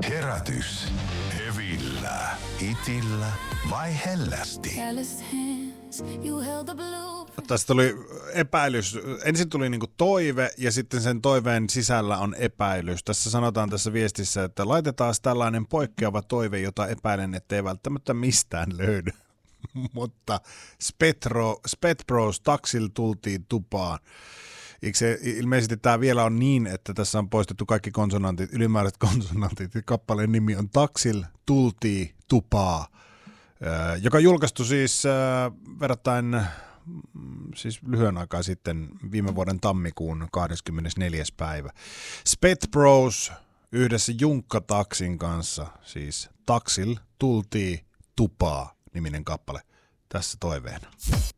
Herätys. Hevillä. Itillä vai hellästi? Tästä tuli epäilys. Ensin tuli niinku toive ja sitten sen toiveen sisällä on epäilys. Tässä sanotaan tässä viestissä, että laitetaan tällainen poikkeava toive, jota epäilen, ettei välttämättä mistään löydy. Mutta Spetbros taksil tultiin tupaan. Ilmeisesti tämä vielä on niin, että tässä on poistettu kaikki konsonantit, ylimääräiset konsonantit. Kappaleen nimi on Taksil tultii tupaa, joka julkaistu siis verrattain siis lyhyen aikaa sitten viime vuoden tammikuun 24. päivä. Spetbros yhdessä Junkka Taksin kanssa, siis Taksil tultii tupaa niminen kappale tässä toiveena.